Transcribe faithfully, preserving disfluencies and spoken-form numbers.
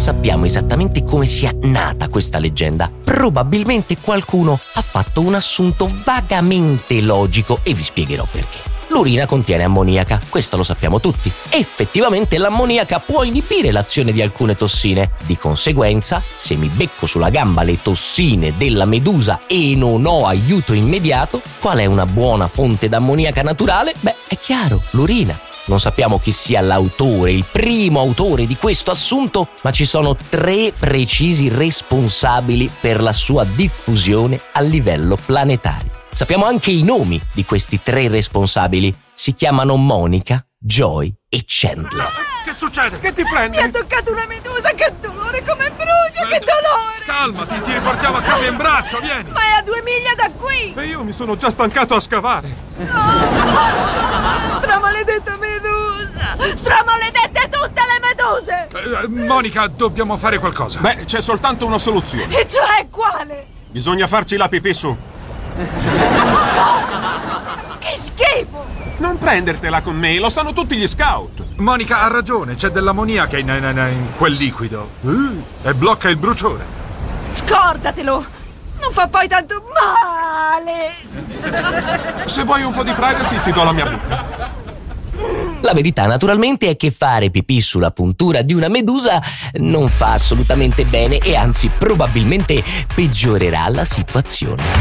sappiamo esattamente come sia nata questa leggenda. Probabilmente qualcuno ha fatto un assunto vagamente logico e vi spiegherò perché. L'urina contiene ammoniaca, questo lo sappiamo tutti. Effettivamente l'ammoniaca può inibire l'azione di alcune tossine. Di conseguenza, se mi becco sulla gamba le tossine della medusa e non ho aiuto immediato, qual è una buona fonte d'ammoniaca naturale? Beh, è chiaro, l'urina. Non sappiamo chi sia l'autore, il primo autore di questo assunto, ma ci sono tre precisi responsabili per la sua diffusione a livello planetario. Sappiamo anche i nomi di questi tre responsabili. Si chiamano Monica, Joy e Chandler. Che succede? Che ti prende? Mi ha toccato una medusa, che dolore, come brucia, che dolore! Calmati, ti riportiamo a casa in braccio, vieni! Ma è a due miglia da qui! E io mi sono già stancato a scavare. Oh, stramaledetta medusa! Stramaledette tutte le meduse! Eh, Monica, dobbiamo fare qualcosa. Beh, c'è soltanto una soluzione. E cioè quale? Bisogna farci la pipì su. Cosa? Che schifo! Non prendertela con me, lo sanno tutti gli scout. Monica ha ragione, c'è dell'ammoniaca in, in, in quel liquido. Uh, e blocca il bruciore. Scordatelo! Non fa poi tanto male! Se vuoi un po' di privacy ti do la mia buca. La verità naturalmente è che fare pipì sulla puntura di una medusa non fa assolutamente bene e anzi probabilmente peggiorerà la situazione.